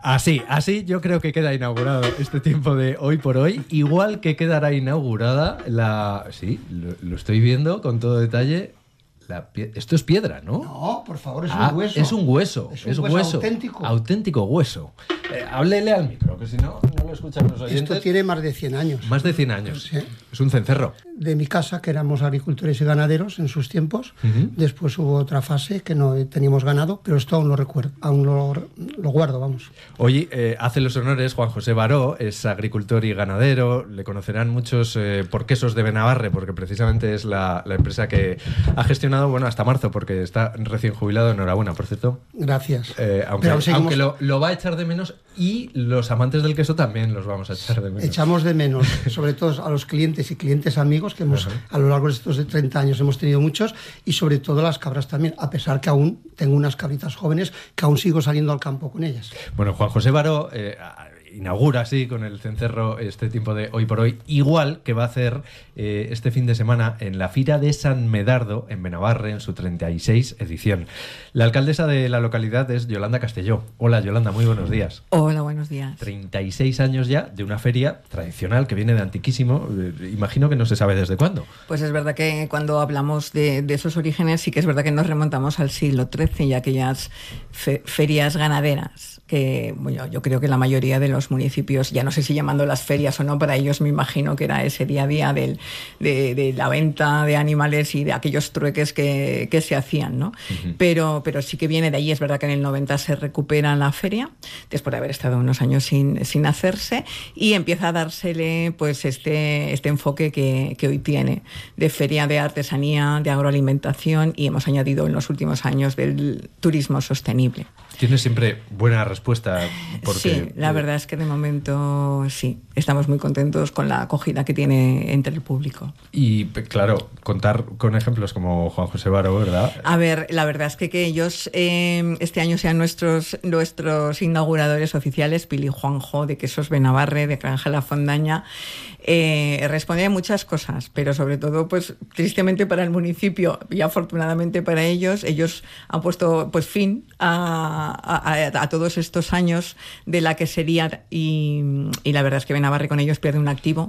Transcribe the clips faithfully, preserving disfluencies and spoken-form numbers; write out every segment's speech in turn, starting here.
Así, así yo creo que queda inaugurado este tiempo de Hoy por Hoy, igual que quedará inaugurada la... Sí, lo, lo estoy viendo con todo detalle. La pie... Esto es piedra, ¿no? No, por favor, es ah, un hueso. Es un hueso. Es un es hueso, hueso auténtico. Auténtico hueso. Eh, háblele al micro, que si no, no lo escuchan los oyentes. Esto tiene más de cien años. Más de cien años. Sí. Es un cencerro. De mi casa, que éramos agricultores y ganaderos en sus tiempos. Uh-huh. Después hubo otra fase que no teníamos ganado, pero esto aún lo recuerdo, aún lo, lo guardo, vamos. Oye, eh, hace los honores Juan José Baró, es agricultor y ganadero. Le conocerán muchos eh, por Quesos de Benabarre, porque precisamente es la, la empresa que ha gestionado, bueno, hasta marzo, porque está recién jubilado. Enhorabuena, por cierto. Gracias. Eh, aunque seguimos... aunque lo, lo va a echar de menos, y los amantes del queso también los vamos a echar de menos. Echamos de menos, sobre todo a los clientes y clientes amigos, que hemos, uh-huh. a lo largo de estos treinta años hemos tenido muchos, y sobre todo las cabras también, a pesar que aún tengo unas cabritas jóvenes que aún sigo saliendo al campo con ellas. Bueno, Juan José Baró eh, inaugura así con el cencerro este tiempo de Hoy por Hoy, igual que va a hacer eh, este fin de semana en la Fira de San Medardo, en Benabarre, en su treinta y seis edición. La alcaldesa de la localidad es Yolanda Castelló. Hola, Yolanda, muy buenos días. Hola, buenos días. treinta y seis años ya de una feria tradicional que viene de antiquísimo. Eh, imagino que no se sabe desde cuándo. Pues es verdad que cuando hablamos de, de esos orígenes, sí que es verdad que nos remontamos al siglo trece y aquellas fe, ferias ganaderas, que bueno, yo creo que la mayoría de los municipios, ya no sé si llamando las ferias o no, para ellos me imagino que era ese día a día del, de, de la venta de animales y de aquellos trueques que, que se hacían, ¿no? Uh-huh. Pero, pero sí que viene de ahí. Es verdad que en el noventa se recupera la feria, después de haber estado unos años sin, sin hacerse, y empieza a dársele pues este, este enfoque que, que hoy tiene, de feria de artesanía, de agroalimentación, y hemos añadido en los últimos años del turismo sostenible. Tienes siempre buena respuesta. Porque... Sí, la verdad es que de momento sí, estamos muy contentos con la acogida que tiene entre el público. Y claro, contar con ejemplos como Juan José Baró, ¿verdad? A ver, la verdad es que, que ellos eh, este año sean nuestros, nuestros inauguradores oficiales, Pili Juanjo de Quesos Benabarre, de Granja La Fondaña, eh, responde a muchas cosas, pero sobre todo, pues tristemente para el municipio y afortunadamente para ellos, ellos han puesto pues fin a, a, a todos estos años de la quesería, y, y la verdad es que Benabarre con ellos pierde un activo,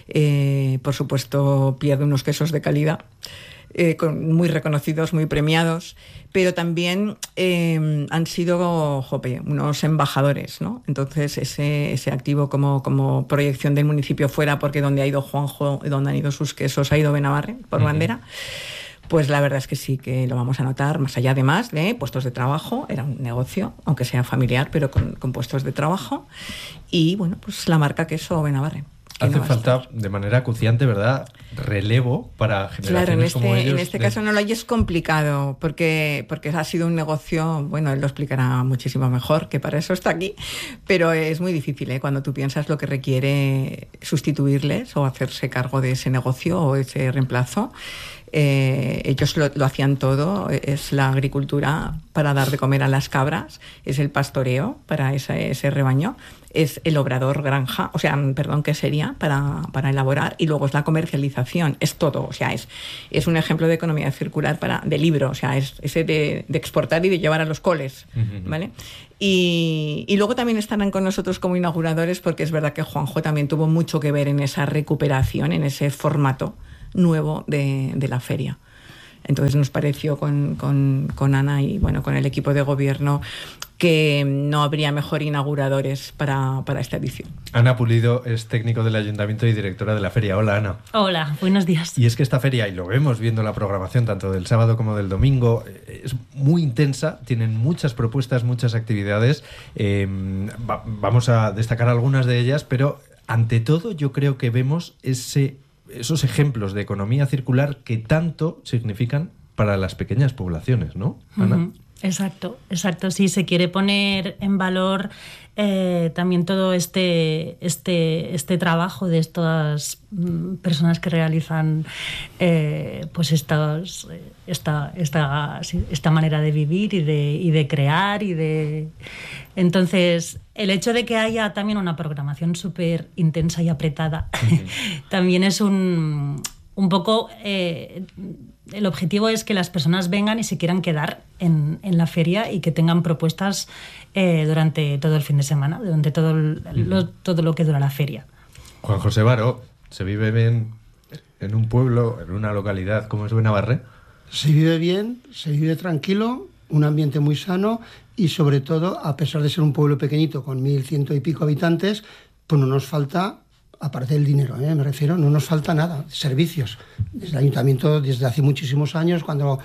eh, por supuesto pierde unos quesos de calidad, eh, con, muy reconocidos, muy premiados, pero también eh, han sido jope, unos embajadores, ¿no? Entonces ese, ese activo como, como proyección del municipio fuera, porque donde ha ido Juanjo, donde han ido sus quesos, ha ido Benabarre por uh-huh. bandera. Pues la verdad es que sí que lo vamos a notar, más allá además de puestos de trabajo. Era un negocio, aunque sea familiar, pero con, con puestos de trabajo. Y bueno, pues la marca Queso Benabarre. Hace no falta de manera acuciante, ¿verdad?, relevo para generaciones claro, en este, como ellos. En este de... caso no lo hay, es complicado, porque, porque ha sido un negocio, bueno, él lo explicará muchísimo mejor, que para eso está aquí, pero es muy difícil, ¿eh?, cuando tú piensas lo que requiere sustituirles o hacerse cargo de ese negocio o ese reemplazo. Eh, ellos lo, lo hacían todo, es la agricultura para dar de comer a las cabras, es el pastoreo para ese, ese rebaño, es el obrador granja, o sea, perdón, quesería para, para elaborar, y luego es la comercialización, es todo, o sea, es, es un ejemplo de economía circular para, de libro, o sea, es ese de, de exportar y de llevar a los coles, uh-huh. ¿vale? Y, y luego también estarán con nosotros como inauguradores, porque es verdad que Juanjo también tuvo mucho que ver en esa recuperación, en ese formato nuevo de, de la feria. Entonces nos pareció con, con, con Ana y bueno, con el equipo de gobierno que no habría mejor inauguradores para, para esta edición. Ana Pulido es técnico del Ayuntamiento y directora de la feria. Hola, Ana. Hola, buenos días. Y es que esta feria, y lo vemos viendo la programación tanto del sábado como del domingo, es muy intensa, tienen muchas propuestas, muchas actividades. Eh, va, vamos a destacar algunas de ellas, pero ante todo yo creo que vemos ese esos ejemplos de economía circular que tanto significan para las pequeñas poblaciones, ¿no, Ana? Uh-huh. Exacto, exacto. Sí, se quiere poner en valor eh, también todo este, este, este trabajo de estas mm, personas que realizan eh, pues estos, esta, esta, esta manera de vivir y de, y de crear y de... Entonces, el hecho de que haya también una programación súper intensa y apretada uh-huh. también es un... un poco eh, el objetivo es que las personas vengan y se quieran quedar en, en la feria y que tengan propuestas eh, durante todo el fin de semana, durante todo, el, lo, todo lo que dura la feria. Juan José Varo, ¿se vive bien en un pueblo, en una localidad como es Benabarre? Se vive bien, se vive tranquilo, un ambiente muy sano y sobre todo, a pesar de ser un pueblo pequeñito con mil ciento y pico habitantes, pues no nos falta, aparte del dinero, ¿eh? me refiero, no nos falta nada, servicios. Desde el ayuntamiento, desde hace muchísimos años, cuando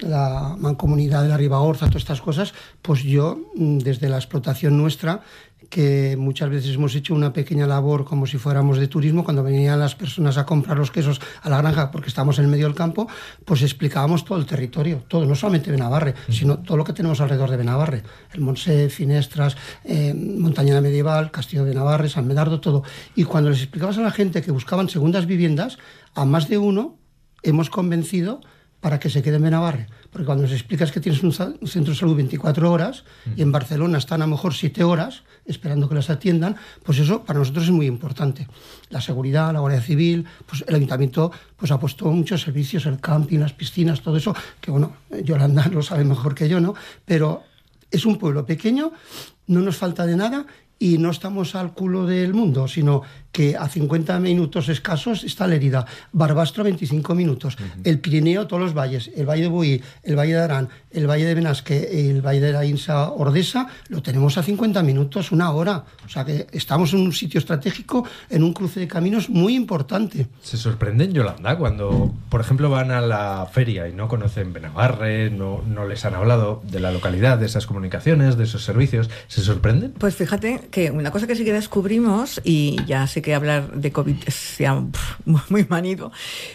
la mancomunidad de la Ribagorza, todas estas cosas, pues yo, desde la explotación nuestra, que muchas veces hemos hecho una pequeña labor como si fuéramos de turismo, cuando venían las personas a comprar los quesos a la granja porque estamos en el medio del campo, pues explicábamos todo el territorio, todo, no solamente Benabarre, mm. sino todo lo que tenemos alrededor de Benabarre, el Montsec, Finestras, eh, Montañana Medieval, Castillo de Benabarre, San Medardo, todo. Y cuando les explicabas a la gente que buscaban segundas viviendas, a más de uno hemos convencido para que se quede en Benabarre. Porque cuando les explicas que tienes un, un centro de salud veinticuatro horas mm. y en Barcelona están a lo mejor siete horas esperando que las atiendan, pues eso para nosotros es muy importante. La seguridad, la Guardia Civil, pues el Ayuntamiento pues ha puesto muchos servicios, el camping, las piscinas, todo eso, que bueno, Yolanda lo sabe mejor que yo, ¿no? Pero es un pueblo pequeño, no nos falta de nada y no estamos al culo del mundo, sino que a cincuenta minutos escasos está la herida. Barbastro, veinticinco minutos. Uh-huh. El Pirineo, todos los valles. El Valle de Boí, el Valle de Arán, el Valle de Benasque, el Valle de la Insa Ordesa, lo tenemos a cincuenta minutos, una hora. O sea que estamos en un sitio estratégico, en un cruce de caminos muy importante. ¿Se sorprenden, Yolanda, cuando, por ejemplo, van a la feria y no conocen Benabarre, no, no les han hablado de la localidad, de esas comunicaciones, de esos servicios? ¿Se sorprenden? Pues fíjate que una cosa que sí que descubrimos, y ya sé que hablar de COVID es ya muy manido,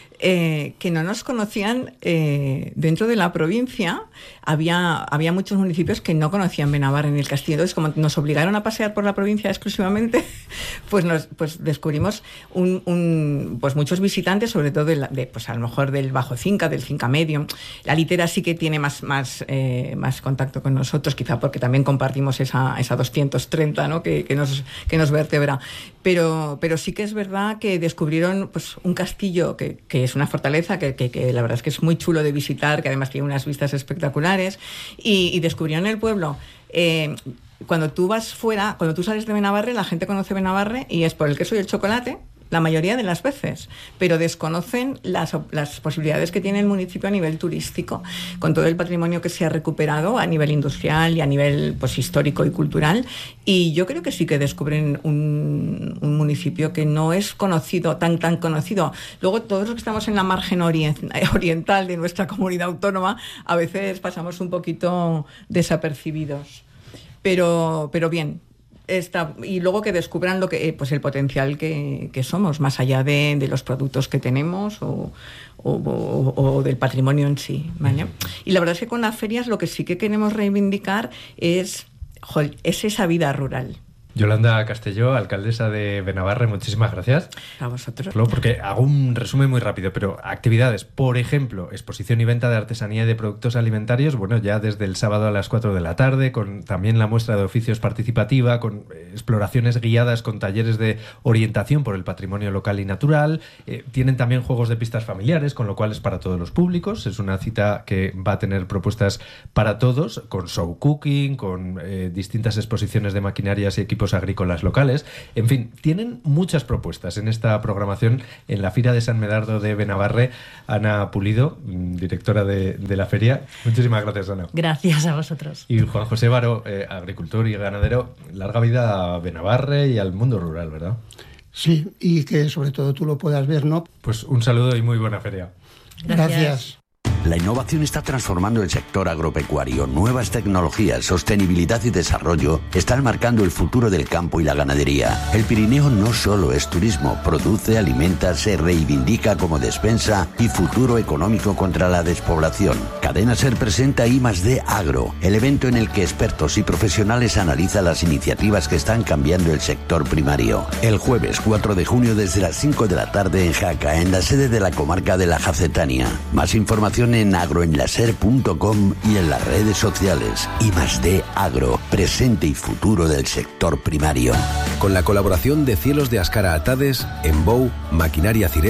eh, que no nos conocían eh, dentro de la provincia. Había, había muchos municipios que no conocían Benabarre ni el Castillo. Entonces, como nos obligaron a pasear por la provincia exclusivamente, pues nos pues descubrimos un, un, pues muchos visitantes, sobre todo de, la, de pues a lo mejor del Bajo Cinca, del Cinca Medio. La Litera sí que tiene más, más, eh, más contacto con nosotros, quizá porque también compartimos esa, esa doscientos treinta, ¿no? que, que, nos, que nos vertebra. Pero, pero sí que es verdad que descubrieron pues un castillo que, que es una fortaleza, que, que, que la verdad es que es muy chulo de visitar, que además tiene unas vistas espectaculares. Y, y descubrieron el pueblo. Eh, cuando tú vas fuera, cuando tú sales de Benabarre, la gente conoce Benabarre y es por el queso y el chocolate, la mayoría de las veces, pero desconocen las, las posibilidades que tiene el municipio a nivel turístico, con todo el patrimonio que se ha recuperado a nivel industrial y a nivel pues histórico y cultural. Y yo creo que sí que descubren un, un municipio que no es conocido, tan tan conocido. Luego, todos los que estamos en la margen orient, oriental de nuestra comunidad autónoma, a veces pasamos un poquito desapercibidos. Pero, pero bien. Esta, y luego que descubran lo que pues el potencial que, que somos, más allá de, de los productos que tenemos o, o, o, o del patrimonio en sí, ¿vale? Y la verdad es que con las ferias lo que sí que queremos reivindicar es, joder, es esa vida rural. Yolanda Castelló, alcaldesa de Benabarre, muchísimas gracias. A vosotros. Porque hago un resumen muy rápido, pero actividades, por ejemplo, exposición y venta de artesanía y de productos alimentarios, bueno, ya desde el sábado a las cuatro de la tarde, con también la muestra de oficios participativa, con exploraciones guiadas, con talleres de orientación por el patrimonio local y natural. Eh, tienen también juegos de pistas familiares, con lo cual es para todos los públicos. Es una cita que va a tener propuestas para todos, con show cooking, con eh, distintas exposiciones de maquinarias y equipos agrícolas locales. En fin, tienen muchas propuestas en esta programación en la Fira de San Medardo de Benabarre. Ana Pulido, directora de, de la feria. Muchísimas gracias, Ana. Gracias a vosotros. Y Juan José Varo, eh, agricultor y ganadero. Larga vida a Benabarre y al mundo rural, ¿verdad? Sí, y que sobre todo tú lo puedas ver, ¿no? Pues un saludo y muy buena feria. Gracias. Gracias. La innovación está transformando el sector agropecuario. Nuevas tecnologías, sostenibilidad y desarrollo están marcando el futuro del campo y la ganadería. El Pirineo no solo es turismo, produce, alimenta, se reivindica como despensa y futuro económico contra la despoblación. Cadena Ser presenta I más D Agro, el evento en el que expertos y profesionales analizan las iniciativas que están cambiando el sector primario. El jueves cuatro de junio desde las cinco de la tarde en Jaca, en la sede de la comarca de la Jacetania. Más información en agroenlaser punto com y en las redes sociales. I más D Agro, presente y futuro del sector primario. Con la colaboración de Cielos de Ascara Atades, Embou, Maquinaria Cirés,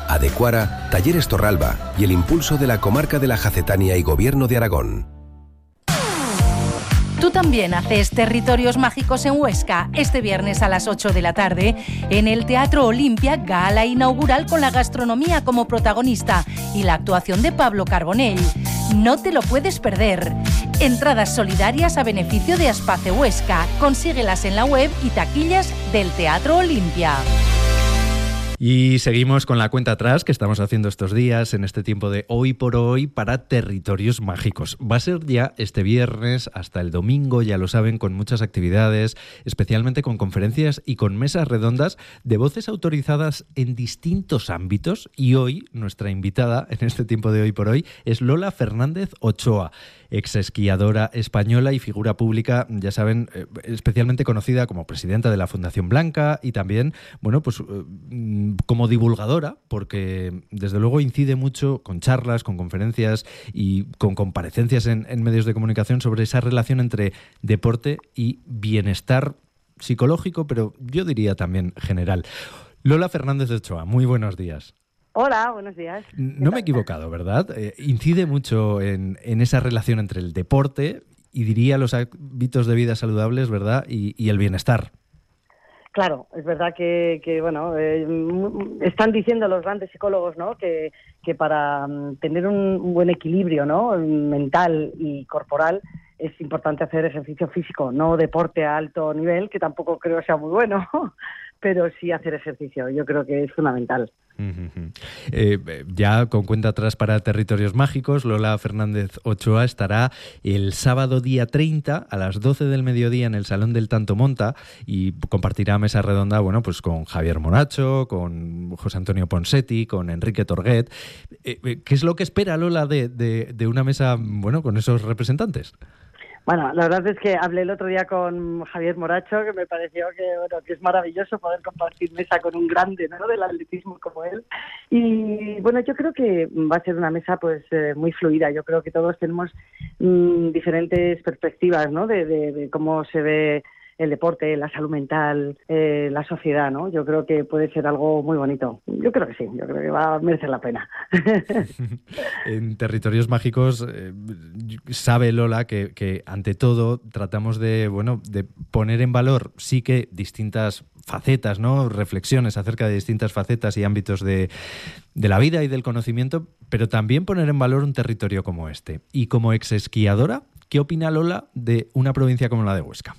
Adecuara, Talleres Torralba y el impulso de la comarca de la Jacetania y Gobierno de Aragón. Tú también haces Territorios Mágicos en Huesca este viernes a las ocho de la tarde en el Teatro Olimpia, gala inaugural con la gastronomía como protagonista y la actuación de Pablo Carbonell. No te lo puedes perder. Entradas solidarias a beneficio de Aspace Huesca. Consíguelas en la web y taquillas del Teatro Olimpia. Y seguimos con la cuenta atrás que estamos haciendo estos días en este tiempo de Hoy por Hoy para Territorios Mágicos. Va a ser ya este viernes hasta el domingo, ya lo saben, con muchas actividades, especialmente con conferencias y con mesas redondas de voces autorizadas en distintos ámbitos. Y hoy nuestra invitada en este tiempo de Hoy por Hoy es Lola Fernández Ochoa, ex esquiadora española y figura pública, ya saben, especialmente conocida como presidenta de la Fundación Blanca y también, bueno, pues como divulgadora, porque desde luego incide mucho con charlas, con conferencias y con comparecencias en, en medios de comunicación sobre esa relación entre deporte y bienestar psicológico, pero yo diría también general. Lola Fernández Ochoa, muy buenos días. Hola, buenos días. No me he equivocado, ¿verdad? Eh, incide mucho en, en esa relación entre el deporte y diría los hábitos de vida saludables, ¿verdad? Y, y el bienestar. Claro, es verdad que, que bueno, eh, están diciendo los grandes psicólogos, ¿no?, que, que para um, tener un, un buen equilibrio, ¿no?, mental y corporal, es importante hacer ejercicio físico, no deporte a alto nivel, que tampoco creo sea muy bueno, pero sí hacer ejercicio. Yo creo que es fundamental. Uh-huh. Eh, ya con cuenta atrás para Territorios Mágicos, Lola Fernández Ochoa estará el sábado día treinta a las doce del mediodía en el Salón del Tanto Monta y compartirá mesa redonda, bueno, pues con Javier Moracho, con José Antonio Ponseti, con Enrique Torguet. Eh, ¿Qué es lo que espera Lola de, de, de una mesa, bueno, con esos representantes? Bueno, la verdad es que hablé el otro día con Javier Moracho, que me pareció que, bueno, que es maravilloso poder compartir mesa con un grande, ¿no?, del atletismo como él. Y bueno, yo creo que va a ser una mesa pues eh, muy fluida. Yo creo que todos tenemos mmm, diferentes perspectivas, ¿no?, de, de, de cómo se ve el deporte, la salud mental, eh, la sociedad, ¿no? Yo creo que puede ser algo muy bonito. Yo creo que sí, yo creo que va a merecer la pena. En Territorios Mágicos eh, sabe Lola que, que ante todo tratamos de, bueno, de poner en valor sí que distintas facetas, ¿no?, reflexiones acerca de distintas facetas y ámbitos de, de la vida y del conocimiento, pero también poner en valor un territorio como este. Y como ex esquiadora, ¿qué opina Lola de una provincia como la de Huesca?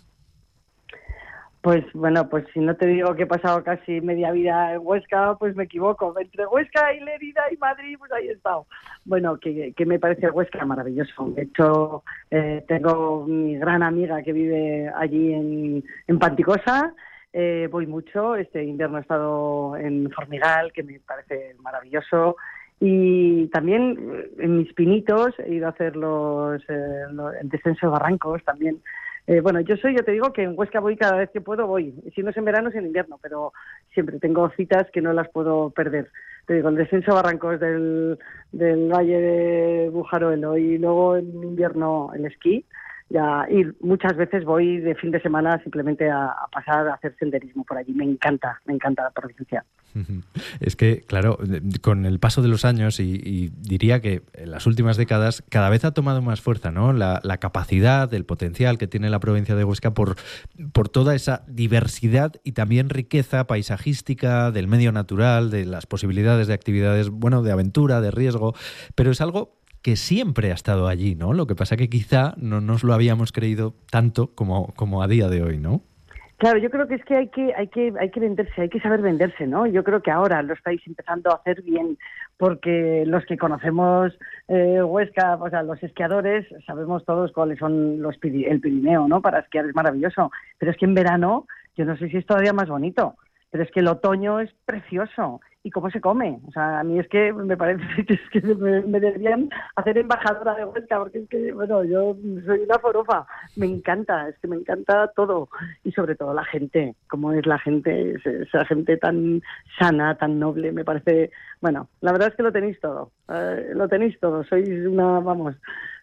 Pues bueno, pues si no te digo que he pasado casi media vida en Huesca, pues me equivoco. Entre Huesca y Lérida y Madrid, pues ahí he estado. Bueno, que, que me parece Huesca maravilloso. De hecho, eh, tengo mi gran amiga que vive allí en, en Panticosa. Eh, voy mucho. Este invierno he estado en Formigal, que me parece maravilloso. Y también en mis pinitos he ido a hacer los, eh, los el descenso de barrancos también. Eh, bueno, yo soy, yo te digo que en Huesca voy cada vez que puedo, voy. Si no es en verano, es en invierno, pero siempre tengo citas que no las puedo perder. Te digo, el descenso Barrancos del, del Valle de Bujaruelo y luego en invierno el esquí. Ya, y muchas veces voy de fin de semana simplemente a, a pasar a hacer senderismo por allí. Me encanta, me encanta la provincia. Es que, claro, con el paso de los años y, y diría que en las últimas décadas cada vez ha tomado más fuerza, ¿no?, la, la capacidad, el potencial que tiene la provincia de Huesca por, por toda esa diversidad y también riqueza paisajística del medio natural, de las posibilidades de actividades, bueno, de aventura, de riesgo, pero es algo que siempre ha estado allí, ¿no? Lo que pasa que quizá no nos lo habíamos creído tanto como, como a día de hoy, ¿no? Claro, yo creo que es que hay que hay que hay que venderse, hay que saber venderse, ¿no? Yo creo que ahora lo estáis empezando a hacer bien, porque los que conocemos eh, Huesca, o sea, los esquiadores, sabemos todos cuáles son los el Pirineo, ¿no? Para esquiar es maravilloso, pero es que en verano, yo no sé si es todavía más bonito, pero es que el otoño es precioso. ¿Y cómo se come? O sea, a mí es que me parece que, es que me, me deberían hacer embajadora de Huesca, porque es que, bueno, yo soy una forofa. Me encanta, es que me encanta todo. Y sobre todo la gente, cómo es la gente, esa gente tan sana, tan noble, me parece... Bueno, la verdad es que lo tenéis todo, eh, lo tenéis todo. Sois una, vamos,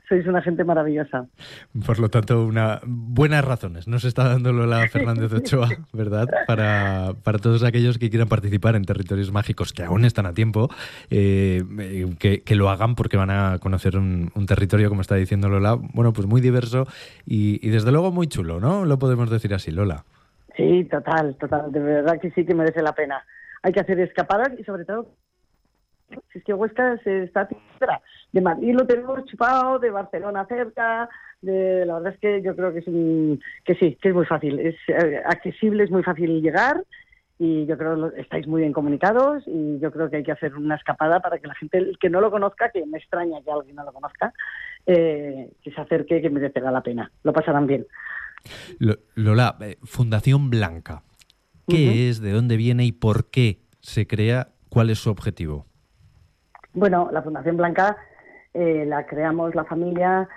sois una gente maravillosa. Por lo tanto, una buenas razones nos está dando Lola Fernández Ochoa, ¿verdad? Para, para todos aquellos que quieran participar en Territorios Mágicos, que aún están a tiempo, eh, que, que lo hagan porque van a conocer un, un territorio, como está diciendo Lola, bueno, pues muy diverso y, y desde luego muy chulo, ¿no? Lo podemos decir así, Lola. Sí, total, total. De verdad que sí que merece la pena. Hay que hacer escapadas y sobre todo, si es que Huesca se está cerca de Madrid, lo tenemos chupado, de Barcelona cerca, de, la verdad es que yo creo que es un, que sí, que es muy fácil, es eh, accesible, es muy fácil llegar y yo creo que estáis muy bien comunicados y yo creo que hay que hacer una escapada para que la gente, el que no lo conozca, que me extraña que alguien no lo conozca, eh, que se acerque, que merecerá la pena, lo pasarán bien. Lola, eh, Fundación Blanca, ¿qué uh-huh. es, de dónde viene y por qué se crea? ¿Cuál es su objetivo? Bueno, la Fundación Blanca eh, la creamos la familia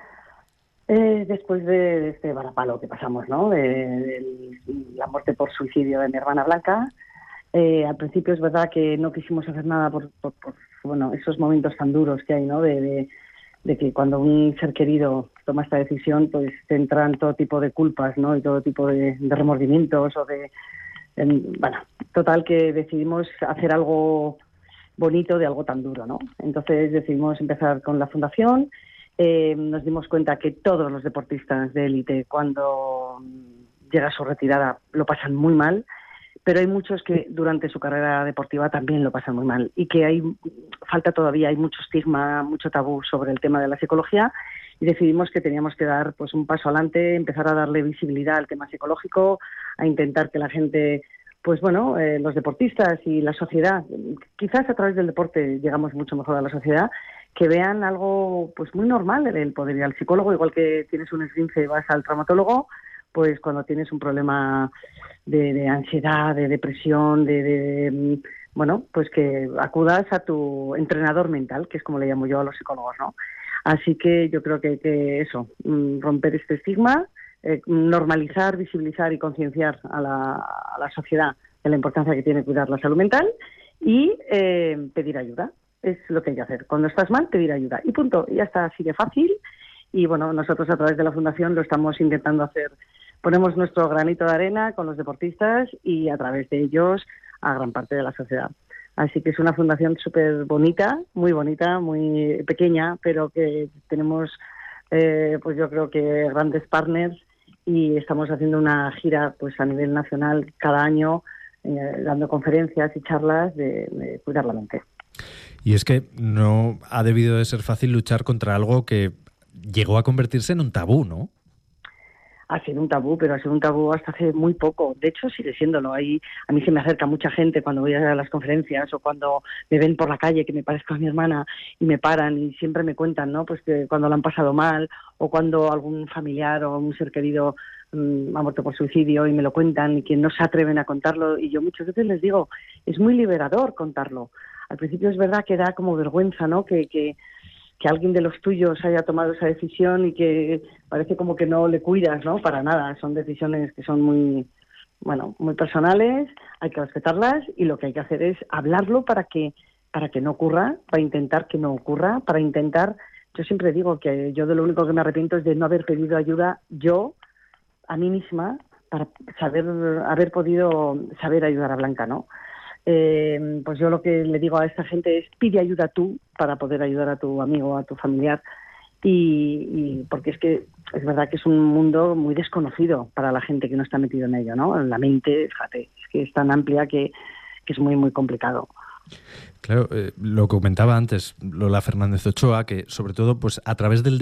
eh, después de, de este varapalo que pasamos, ¿no? De, de la muerte por suicidio de mi hermana Blanca. Eh, al principio es verdad que no quisimos hacer nada por, por, por bueno, esos momentos tan duros que hay, ¿no? De, de, de que cuando un ser querido toma esta decisión, pues te entran todo tipo de culpas, ¿no? Y todo tipo de, de remordimientos o de... En, bueno, total que decidimos hacer algo bonito de algo tan duro, ¿no? Entonces decidimos empezar con la fundación. Eh, nos dimos cuenta que todos los deportistas de élite, cuando llega su retirada, lo pasan muy mal, pero hay muchos que durante su carrera deportiva también lo pasan muy mal y que hay falta todavía, hay mucho estigma, mucho tabú sobre el tema de la psicología y decidimos que teníamos que dar pues un paso adelante, empezar a darle visibilidad al tema psicológico, a intentar que la gente... Pues bueno, eh, los deportistas y la sociedad, quizás a través del deporte llegamos mucho mejor a la sociedad, que vean algo pues muy normal el poder ir al psicólogo, igual que tienes un esguince y vas al traumatólogo, pues cuando tienes un problema de, de ansiedad, de depresión, de, de bueno, pues que acudas a tu entrenador mental, que es como le llamo yo a los psicólogos, ¿no? Así que yo creo que, que eso, romper este estigma, Eh, normalizar, visibilizar y concienciar a la, a la sociedad de la importancia que tiene cuidar la salud mental y eh, pedir ayuda. Es lo que hay que hacer. Cuando estás mal, pedir ayuda. Y punto. Y ya está, así de fácil. Y bueno, nosotros a través de la Fundación lo estamos intentando hacer. Ponemos nuestro granito de arena con los deportistas y a través de ellos a gran parte de la sociedad. Así que es una fundación súper bonita, muy bonita, muy pequeña, pero que tenemos, eh, pues yo creo que grandes partners y estamos haciendo una gira pues a nivel nacional cada año, eh, dando conferencias y charlas de, de cuidar la mente. Y es que no ha debido de ser fácil luchar contra algo que llegó a convertirse en un tabú, ¿no? Ha sido un tabú, pero ha sido un tabú hasta hace muy poco. De hecho, sigue siéndolo. Ahí, a mí se me acerca mucha gente cuando voy a las conferencias o cuando me ven por la calle que me parezco a mi hermana y me paran y siempre me cuentan, ¿no? Pues que cuando lo han pasado mal o cuando algún familiar o un ser querido mmm, ha muerto por suicidio y me lo cuentan y que no se atreven a contarlo. Y yo muchas veces les digo, es muy liberador contarlo. Al principio es verdad que da como vergüenza, ¿no? Que... que que alguien de los tuyos haya tomado esa decisión y que parece como que no le cuidas, ¿no? Para nada, son decisiones que son muy, bueno, muy personales, hay que respetarlas y lo que hay que hacer es hablarlo para que, para que no ocurra, para intentar que no ocurra, para intentar, yo siempre digo que yo de lo único que me arrepiento es de no haber pedido ayuda yo a mí misma para saber, haber podido saber ayudar a Blanca, ¿no? Eh, pues yo lo que le digo a esta gente es pide ayuda tú para poder ayudar a tu amigo, a tu familiar y, y porque es que es verdad que es un mundo muy desconocido para la gente que no está metido en ello, ¿no? La mente, fíjate, es que es tan amplia que, que es muy muy complicado. Claro, eh, lo comentaba antes Lola Fernández Ochoa, que sobre todo pues a través del